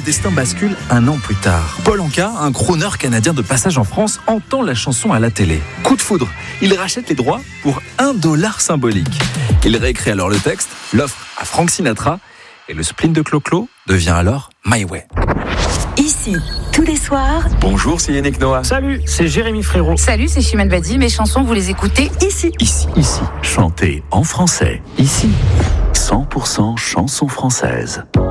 destin bascule un an plus tard. Paul Anka, un crooner canadien de passage en France, entend la chanson à la télé. Coup de foudre, il rachète les droits pour $1 symbolique. Il réécrit alors le texte, l'offre à Frank Sinatra, et le spleen de Clo-Clo devient alors My Way. Ici, tous les soirs. Bonjour, c'est Yannick Noah. Salut, c'est Jérémy Frérot. Salut, c'est Chimène Badi. Mes chansons, vous les écoutez ici. Ici. Chantez en français. Ici, 100% chansons françaises.